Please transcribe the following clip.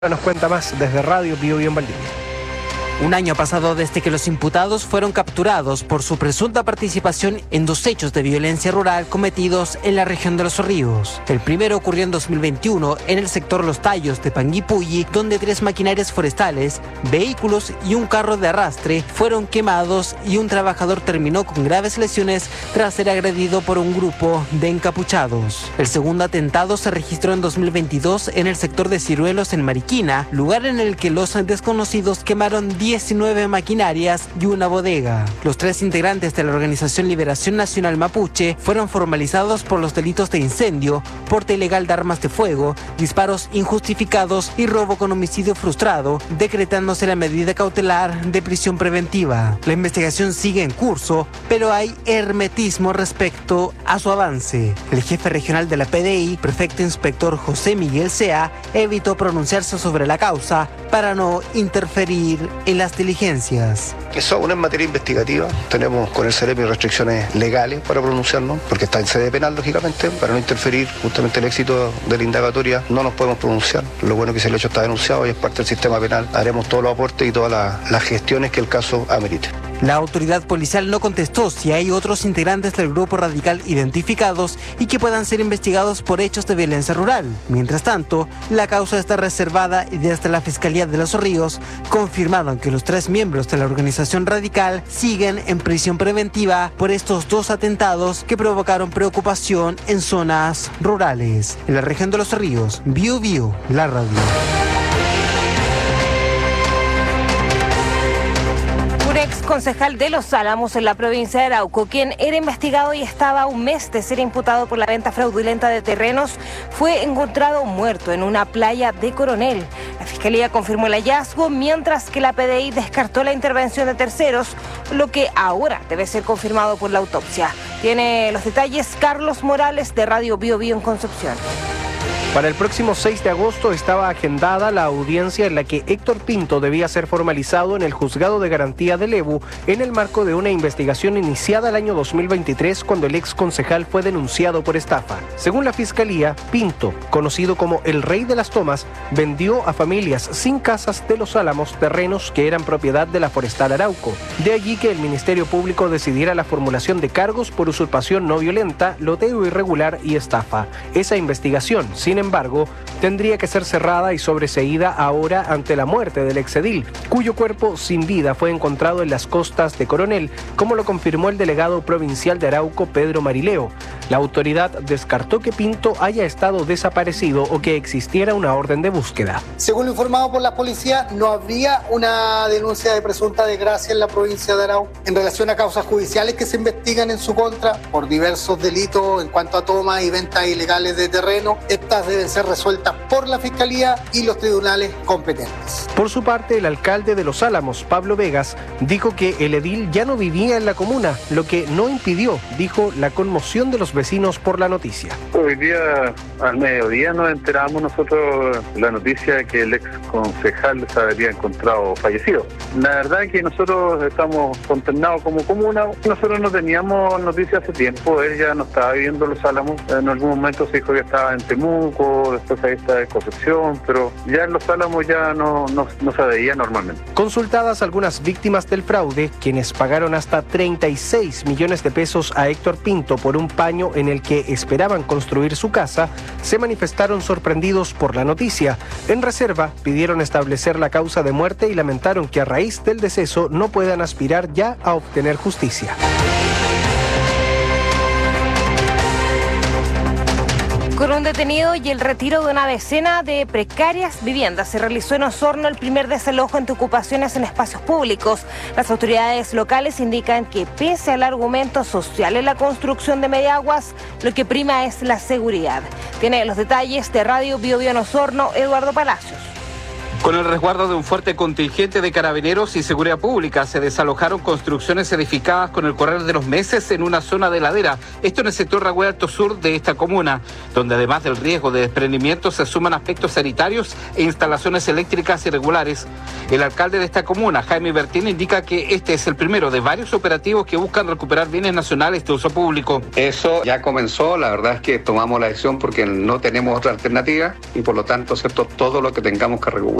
Nos cuenta más desde Radio Biobío en Valdivia. Un año ha pasado desde que los imputados fueron capturados por su presunta participación en 2 hechos de violencia rural cometidos en la región de Los Ríos. El primero ocurrió en 2021 en el sector Los Tallos de Panguipulli, donde 3 maquinarias forestales, vehículos y un carro de arrastre fueron quemados y un trabajador terminó con graves lesiones tras ser agredido por un grupo de encapuchados. El segundo atentado se registró en 2022 en el sector de Ciruelos en Mariquina, lugar en el que los desconocidos quemaron 19 maquinarias y una bodega. Los 3 integrantes de la Organización Liberación Nacional Mapuche fueron formalizados por los delitos de incendio, porte ilegal de armas de fuego, disparos injustificados y robo con homicidio frustrado, decretándose la medida cautelar de prisión preventiva. La investigación sigue en curso, pero hay hermetismo respecto a su avance. El jefe regional de la PDI, prefecto inspector José Miguel Sea, evitó pronunciarse sobre la causa para no interferir en las diligencias. Eso aún es materia investigativa. Tenemos con el CEREMI restricciones legales para pronunciarnos, porque está en sede penal, lógicamente, para no interferir justamente el éxito de la indagatoria. No nos podemos pronunciar. Lo bueno es que el hecho está denunciado y es parte del sistema penal. Haremos todos los aportes y todas las gestiones que el caso amerite. La autoridad policial no contestó si hay otros integrantes del grupo radical identificados y que puedan ser investigados por hechos de violencia rural. Mientras tanto, la causa está reservada y desde la Fiscalía de Los Ríos confirmaron que los 3 miembros de la organización radical siguen en prisión preventiva por estos 2 atentados que provocaron preocupación en zonas rurales. En la región de Los Ríos, Biobío, la radio. Ex concejal de Los Álamos en la provincia de Arauco, quien era investigado y estaba a un mes de ser imputado por la venta fraudulenta de terrenos, fue encontrado muerto en una playa de Coronel. La Fiscalía confirmó el hallazgo, mientras que la PDI descartó la intervención de terceros, lo que ahora debe ser confirmado por la autopsia. Tiene los detalles Carlos Morales de Radio Biobío en Concepción. Para el próximo 6 de agosto estaba agendada la audiencia en la que Héctor Pinto debía ser formalizado en el Juzgado de Garantía de Lebu en el marco de una investigación iniciada el año 2023 cuando el ex concejal fue denunciado por estafa. Según la Fiscalía, Pinto, conocido como el Rey de las Tomas, vendió a familias sin casas de Los Álamos terrenos que eran propiedad de la Forestal Arauco. De allí que el Ministerio Público decidiera la formulación de cargos por usurpación no violenta, loteo irregular y estafa. Esa investigación, sin embargo, tendría que ser cerrada y sobreseída ahora ante la muerte del exedil, cuyo cuerpo sin vida fue encontrado en las costas de Coronel, como lo confirmó el delegado provincial de Arauco, Pedro Marileo. La autoridad descartó que Pinto haya estado desaparecido o que existiera una orden de búsqueda. Según lo informado por la policía, no había una denuncia de presunta desgracia en la provincia de Arauco en relación a causas judiciales que se investigan en su contra por diversos delitos en cuanto a tomas y ventas ilegales de terreno. Estas deben ser resueltas por la Fiscalía y los tribunales competentes. Por su parte, el alcalde de Los Álamos, Pablo Vegas, dijo que el edil ya no vivía en la comuna, lo que no impidió, dijo, la conmoción de los vecinos por la noticia. Hoy día, al mediodía, nos enteramos nosotros la noticia de que el ex concejal se había encontrado fallecido. La verdad es que nosotros estamos consternados como comuna. Nosotros no teníamos noticias hace tiempo. Él ya no estaba viviendo en Los Álamos. En algún momento se dijo que estaba en Temuco, después ahí está en Concepción, pero ya en Los Álamos ya no se veía normalmente. Consultadas algunas víctimas del fraude, quienes pagaron hasta 36 millones de pesos a Héctor Pinto por un paño en el que esperaban construir su casa, se manifestaron sorprendidos por la noticia. En reserva, pidieron establecer la causa de muerte y lamentaron que a raíz del deceso no puedan aspirar ya a obtener justicia. Con un detenido y el retiro de una decena de precarias viviendas, se realizó en Osorno el primer desalojo entre ocupaciones en espacios públicos. Las autoridades locales indican que pese al argumento social en la construcción de mediaguas, lo que prima es la seguridad. Tiene los detalles de Radio Biobío en Osorno, Eduardo Palacios. Con el resguardo de un fuerte contingente de carabineros y seguridad pública, se desalojaron construcciones edificadas con el correr de los meses en una zona de ladera. Esto en el sector Ragüe Alto Sur de esta comuna, donde además del riesgo de desprendimiento se suman aspectos sanitarios e instalaciones eléctricas irregulares. El alcalde de esta comuna, Jaime Bertín, indica que este es el primero de varios operativos que buscan recuperar bienes nacionales de uso público. Eso ya comenzó, la verdad es que tomamos la decisión porque no tenemos otra alternativa y por lo tanto, ¿cierto?, todo lo que tengamos que recuperar